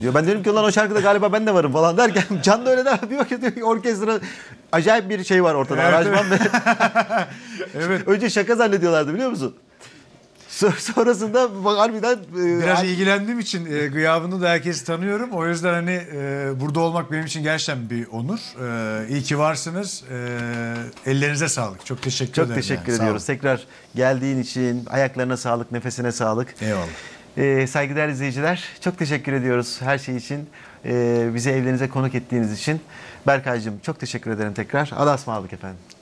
diyor. Ben dedim ki lan o şarkıda galiba ben de varım falan derken Can da öyle der. Bir bakıyor diyor ki orkestra acayip bir şey var ortada. Evet, Aranjman ve Evet. önce şaka zannediyorlardı biliyor musun? Sonrasında bak harbiden Biraz ilgilendiğim için gıyabını da herkes tanıyorum. O yüzden hani burada olmak benim için gerçekten bir onur. İyi ki varsınız. Ellerinize sağlık. Çok teşekkür çok ederim. teşekkür yani. Sağ ediyoruz. olun. Tekrar geldiğin için ayaklarına sağlık, nefesine sağlık. Eyvallah. Saygıdeğer izleyiciler çok teşekkür ediyoruz her şey için. Bizi evlerinize konuk ettiğiniz için. Berkaycığım çok teşekkür ederim tekrar. Allah'a ısmarladık efendim.